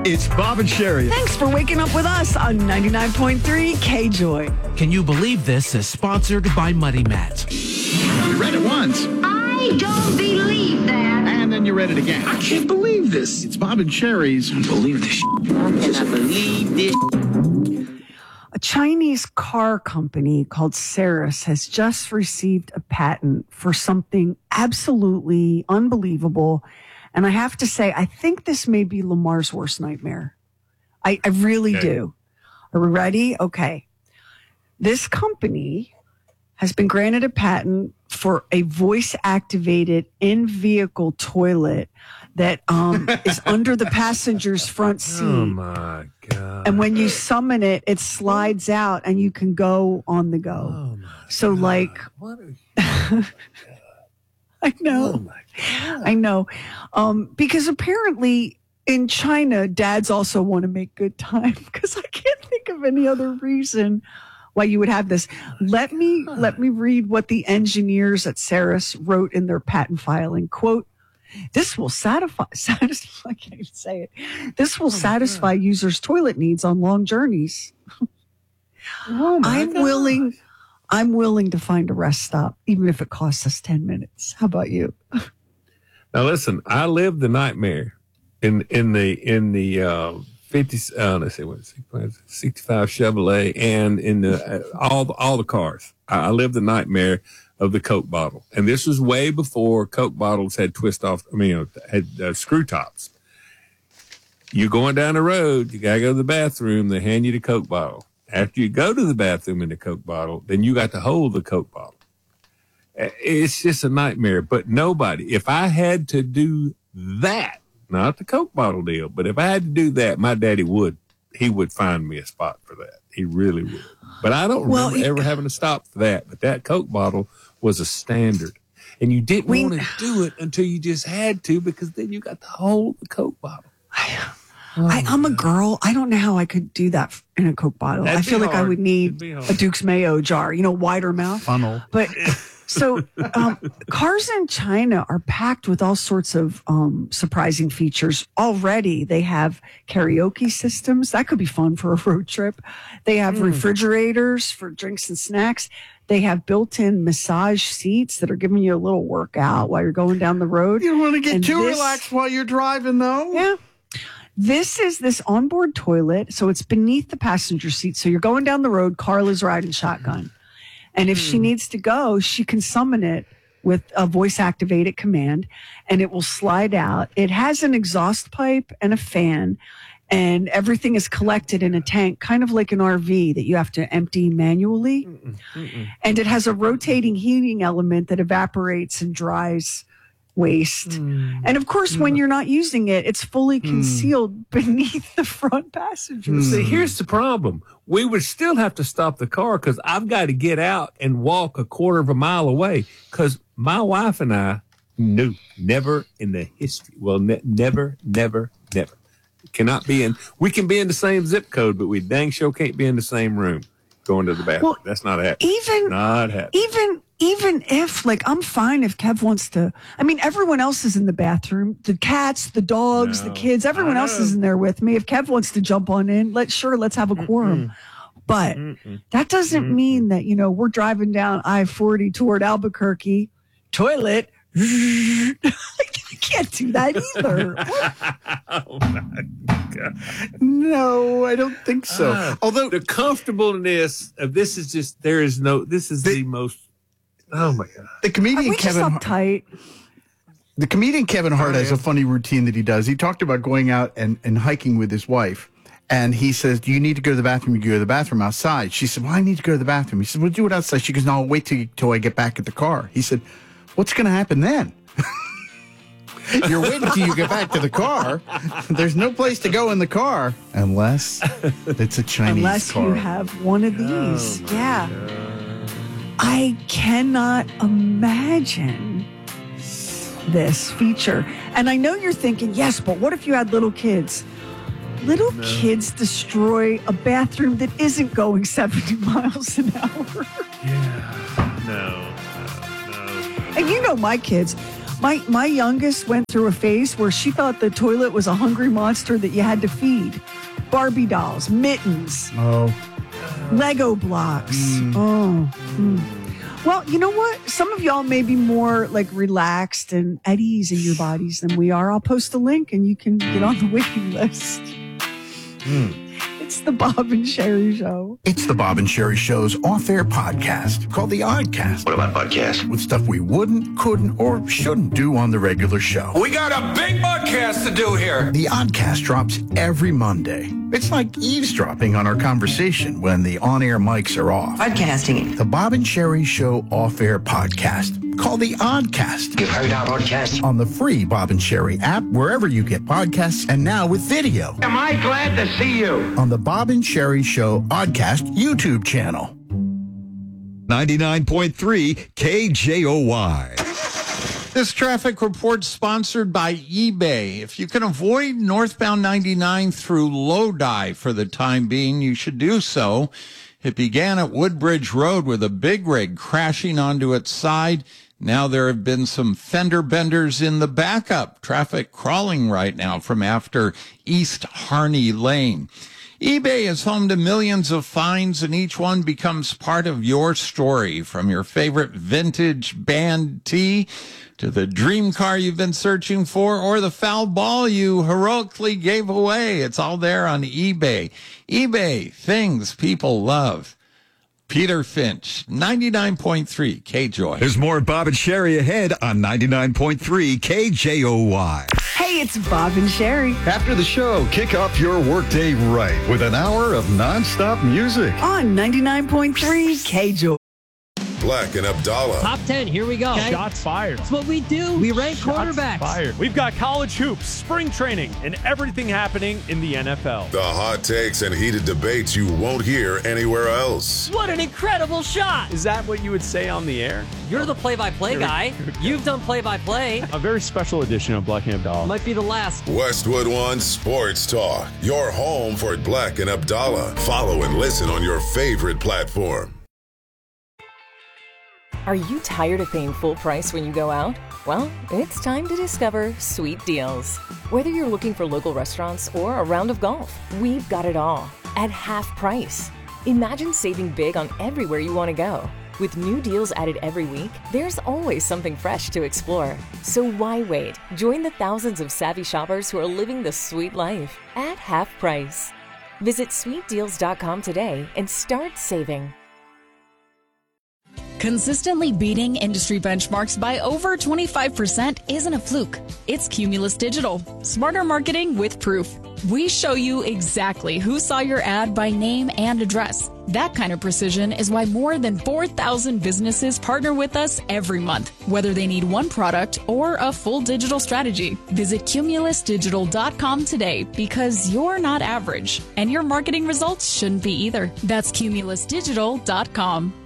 It's Bob and Sherry. Thanks for waking up with us on 99.3 K-Joy. Can you believe this is sponsored by Muddy Mat? You read it once. I don't believe that. And then you read it again. I can't believe this. It's Bob and Sherry's. I believe this. I believe this. A Chinese car company called Ceres has just received a patent for something absolutely unbelievable. And I have to say, I think this may be Lamar's worst nightmare. I really do. Are we ready? Okay. This company has been granted a patent for a voice-activated in-vehicle toilet that is under the passenger's front seat. Oh, my God. And when you summon it, it slides out and you can go on the go. Oh, my So, God. like, What are you... I know. Oh, my God. I know. Because apparently in China, dads also want to make good time, because I can't think of any other reason why you would have this. Let me read what the engineers at Ceres wrote in their patent filing. Quote, this will satisfy I can't even say it. This will satisfy users' toilet needs on long journeys. Oh, my I'm God. willing to find a rest stop, even if it costs us 10 minutes. How about you? Now listen, I lived the nightmare in the 50. Let's see, what 65 Chevrolet, and in the all the cars. I lived the nightmare of the Coke bottle, and this was way before Coke bottles had had screw tops. You're going down the road, you gotta go to the bathroom. They hand you the Coke bottle. After you go to the bathroom in the Coke bottle, then you got to hold the Coke bottle. It's just a nightmare. But nobody, if I had to do that, not the Coke bottle deal, but if I had to do that, my daddy would find me a spot for that. He really would. But I don't remember ever having to stop for that. But that Coke bottle was a standard. And you didn't want to do it until you just had to, because then you got to hold the Coke bottle. I'm a girl. I don't know how I could do that in a Coke bottle. I feel like I would need a Duke's Mayo jar, wider mouth. Funnel. But so cars in China are packed with all sorts of surprising features. Already they have karaoke systems. That could be fun for a road trip. They have refrigerators for drinks and snacks. They have built-in massage seats that are giving you a little workout while you're going down the road. You don't want to get too relaxed while you're driving, though. Yeah. This is this onboard toilet, so it's beneath the passenger seat. So you're going down the road, Carla's riding shotgun. And if she needs to go, she can summon it with a voice-activated command, and it will slide out. It has an exhaust pipe and a fan, and everything is collected in a tank, kind of like an RV that you have to empty manually. And it has a rotating heating element that evaporates and dries waste. And of course, when you're not using it, it's fully concealed beneath the front passenger seat. See, here's the problem. We would still have to stop the car, because I've got to get out and walk a quarter of a mile away, because my wife and I knew never in the history. Well, never. Cannot be in. We can be in the same zip code, but we dang sure can't be in the same room going to the bathroom. Well, that's not happening. Not happening. Even if, I'm fine if Kev wants to. I mean, everyone else is in the bathroom. The cats, the dogs, the kids, everyone else is in there with me. If Kev wants to jump on in, let's have a quorum. But that doesn't mean that, we're driving down I-40 toward Albuquerque. Toilet. I can't do that either. Oh, my God. No, I don't think so. Although the comfortableness of this is just, this is the most, oh, my God. The comedian Are we just uptight? The comedian Kevin Hart has a funny routine that he does. He talked about going out and hiking with his wife. And he says, do you need to go to the bathroom? You go to the bathroom outside. She said, well, I need to go to the bathroom. He said, well, do it outside. She goes, no, I'll wait till I get back at the car. He said, what's going to happen then? You're waiting till you get back to the car. There's no place to go in the car unless it's a Chinese car. Unless you have one of these. Yeah. I cannot imagine this feature. And I know you're thinking, yes, but what if you had little kids? Little kids destroy a bathroom that isn't going 70 miles an hour. Yeah. No. And my kids. My youngest went through a phase where she thought the toilet was a hungry monster that you had to feed. Barbie dolls, mittens, Lego blocks. Well, you know what? Some of y'all may be more like relaxed and at ease in your bodies than we are. I'll post a link and you can get on the waiting list. It's the Bob and Sherry Show. It's the Bob and Sherry Show's off-air podcast called The Oddcast. What about podcast? With stuff we wouldn't, couldn't, or shouldn't do on the regular show. We got a big podcast to do here. The Oddcast drops every Monday. It's like eavesdropping on our conversation when the on-air mics are off. Podcasting. The Bob and Sherry Show off-air podcast called The Oddcast. You've heard our podcast. On the free Bob and Sherry app, wherever you get podcasts, and now with video. Am I glad to see you? On the Bob and Sherry Show Oddcast YouTube channel. 99.3 KJOY. This traffic report sponsored by eBay. If you can avoid northbound 99 through Lodi for the time being, you should do so. It began at Woodbridge Road with a big rig crashing onto its side. Now there have been some fender benders in the backup. Traffic crawling right now from after East Harney Lane. eBay is home to millions of finds, and each one becomes part of your story, from your favorite vintage band tee to the dream car you've been searching for, or the foul ball you heroically gave away. It's all there on eBay. eBay, things people love. Peter Finch, 99.3 KJOY. There's more Bob and Sherry ahead on 99.3 KJOY. Hey, it's Bob and Sherry After the show, kick off your workday right with an hour of nonstop music. on 99.3 KJOY. Black and Abdallah. Top 10, here we go. Shots fired. That's what we do. We rank quarterbacks. Fired. We've got college hoops, spring training, and everything happening in the NFL. The hot takes and heated debates you won't hear anywhere else. What an incredible shot. Is that what you would say on the air? You're the play-by-play guy. You've done play-by-play. A very special edition of Black and Abdallah. Might be the last. Westwood One Sports Talk. Your home for Black and Abdallah. Follow and listen on your favorite platform. Are you tired of paying full price when you go out? Well, it's time to discover Sweet Deals. Whether you're looking for local restaurants or a round of golf, we've got it all at half price. Imagine saving big on everywhere you want to go. With new deals added every week, there's always something fresh to explore. So why wait? Join the thousands of savvy shoppers who are living the sweet life at half price. Visit sweetdeals.com today and start saving. Consistently beating industry benchmarks by over 25% isn't a fluke. It's Cumulus Digital. Smarter marketing with proof. We show you exactly who saw your ad by name and address. That kind of precision is why more than 4,000 businesses partner with us every month, whether they need one product or a full digital strategy. Visit cumulusdigital.com today, because you're not average and your marketing results shouldn't be either. That's cumulusdigital.com.